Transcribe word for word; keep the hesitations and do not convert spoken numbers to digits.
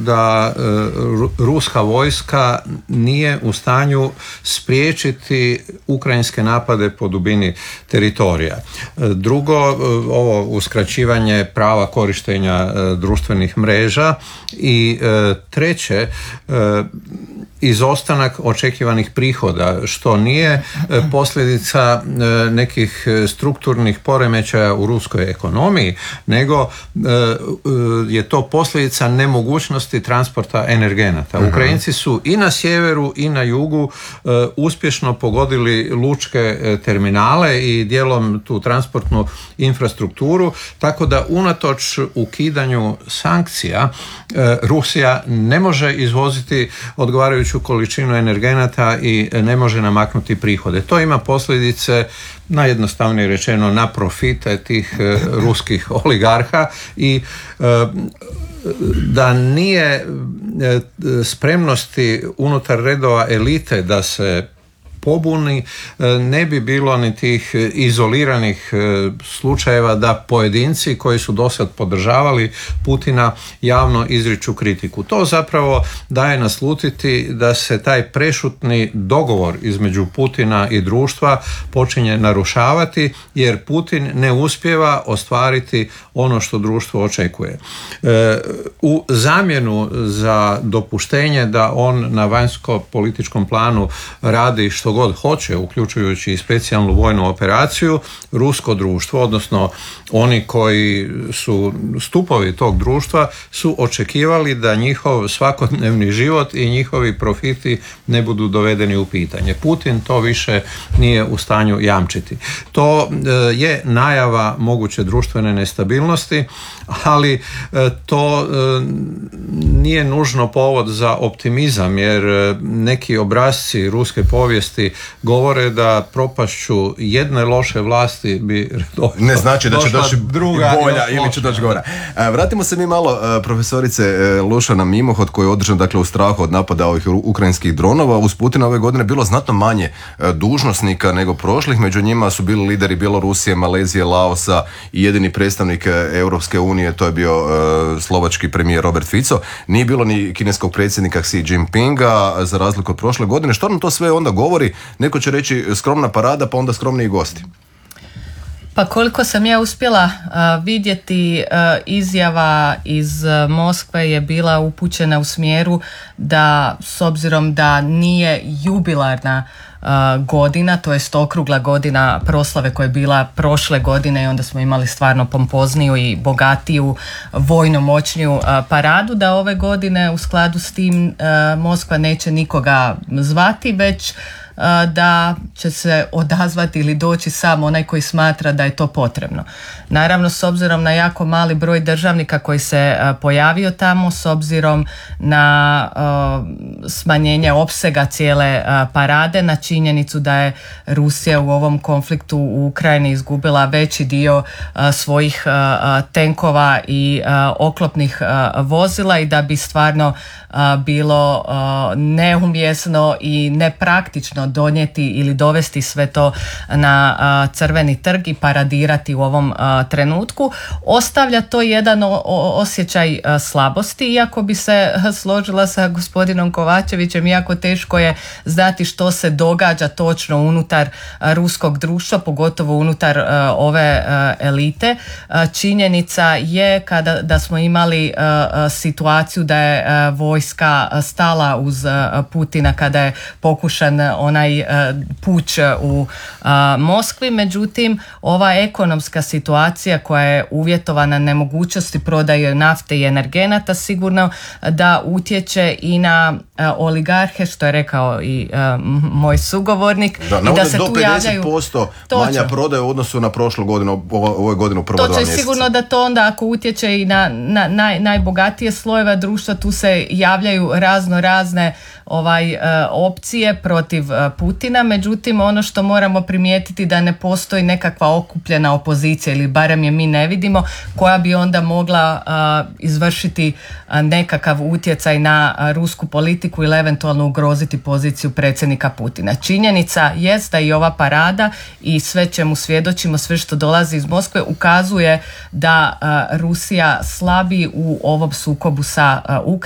da ruska vojska nije u stanju spriječiti ukrajinske napade po dubini teritorija. Drugo, ovo uskraćivanje prava korištenja društvenih mreža i treće, izostanak očekivanih prihoda, što nije posljedica nekih strukturnih poremećaja u ruskoj ekonomiji, nego je to posljedica nemogućnosti transporta energenata. Uh-huh. Ukrajinci su i na sjeveru i na jugu uspješno pogodili lučke terminale i dijelom tu transportnu infrastrukturu, tako da unatoč ukidanju sankcija Rusija ne može izvoziti odgovarajuću količinu energenata i ne može namaknuti prihode. To ima posljedice, najjednostavnije rečeno, na profite tih e, ruskih oligarha i e, da nije e, spremnosti unutar redova elite da se pobuni, ne bi bilo ni tih izoliranih slučajeva da pojedinci koji su dosad podržavali Putina javno izriču kritiku. To zapravo daje naslutiti da se taj prešutni dogovor između Putina i društva počinje narušavati, jer Putin ne uspijeva ostvariti ono što društvo očekuje. U zamjenu za dopuštenje da on na vanjsko-političkom planu radi što god hoće, uključujući i specijalnu vojnu operaciju, rusko društvo, odnosno oni koji su stupovi tog društva, su očekivali da njihov svakodnevni život i njihovi profiti ne budu dovedeni u pitanje. Putin to više nije u stanju jamčiti. To je najava moguće društvene nestabilnosti, ali to nije nužno povod za optimizam, jer neki obrasci ruske povijesti govore da propašću jedne loše vlasti bi ne znači da će doći druga bolja ili će doći gora. Vratimo se mi malo, profesorice Lušana Mimohod, koji je održan dakle u strahu od napada ovih ukrajinskih dronova. Uz Putina ove godine bilo znatno manje dužnosnika nego prošlih, među njima su bili lideri Bjelorusije, Malezije, Laosa i jedini predstavnik Europske unije, to je bio slovački premijer Robert Fico. Nije bilo ni kineskog predsjednika Xi Jinpinga, za razliku od prošle godine. Što nam to sve onda govori? Neko će reći skromna parada, pa onda skromniji gosti. Pa koliko sam ja uspjela uh, vidjeti, uh, izjava iz uh, Moskve je bila upućena u smjeru da, s obzirom da nije jubilarna uh, godina, to jest okrugla godina proslave koja je bila prošle godine i onda smo imali stvarno pompozniju i bogatiju, vojno moćniju uh, paradu, da ove godine u skladu s tim uh, Moskva neće nikoga zvati, već da će se odazvati ili doći sam onaj koji smatra da je to potrebno. Naravno, s obzirom na jako mali broj državnika koji se pojavio tamo, s obzirom na uh, smanjenje opsega cijele uh, parade, na činjenicu da je Rusija u ovom konfliktu u Ukrajini izgubila veći dio uh, svojih uh, tenkova i uh, oklopnih uh, vozila i da bi stvarno uh, bilo uh, neumjesno i nepraktično donijeti ili dovesti sve to na uh, Crveni trg i paradirati u ovom uh, trenutku. Ostavlja to jedan o, o, osjećaj uh, slabosti, iako bi se složila sa gospodinom Kovačevićem, iako teško je znati što se događa točno unutar uh, ruskog društva, pogotovo unutar uh, ove uh, elite. Uh, činjenica je kada da smo imali uh, uh, situaciju da je uh, vojska stala uz uh, Putina kada je pokušan onaj uh, puč u uh, Moskvi, međutim ova ekonomska situacija koja je uvjetovana nemogućnosti prodaje nafte i energenata sigurno da utječe i na uh, oligarhe, što je rekao i uh, moj sugovornik, da, i da se tu javljaju pedeset posto manja prodaja u odnosu na prošlu godinu, ovoj godinu prvo dva mjeseca. To će sigurno da to onda ako utječe i na, na naj, najbogatije slojeve društva, tu se javljaju razno razne ovaj uh, opcije protiv uh, Putina, međutim ono što moramo primijetiti da ne postoji nekakva okupljena opozicija ili barem je mi ne vidimo, koja bi onda mogla uh, izvršiti uh, nekakav utjecaj na uh, rusku politiku ili eventualno ugroziti poziciju predsjednika Putina. Činjenica jest da i ova parada i sve čemu svjedočimo, sve što dolazi iz Moskve ukazuje da uh, Rusija slabi u ovom sukobu sa uh, Ukrajinom.